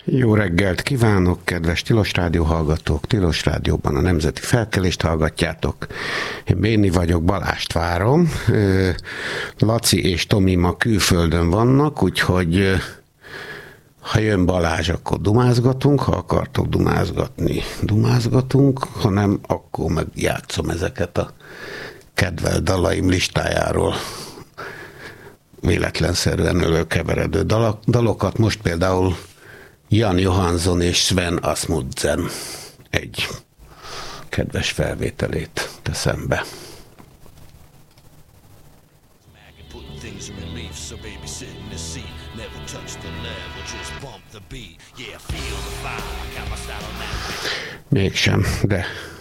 Jó reggelt kívánok, kedves Tilos Rádió hallgatók! Tilos Rádióban a Nemzeti Felkelést hallgatjátok. Én Béni vagyok, Balást várom. Laci és Tomi ma külföldön vannak, úgyhogy ha jön Balázs, akkor dumázgatunk, ha akartok dumázgatni, dumázgatunk, ha nem, akkor meg játszom ezeket a kedvelt dalaim listájáról véletlenszerűen előkeveredő dalokat. Most például Jan Johansson és Sven Asmussen egy kedves felvételét teszem be. Mégsem, de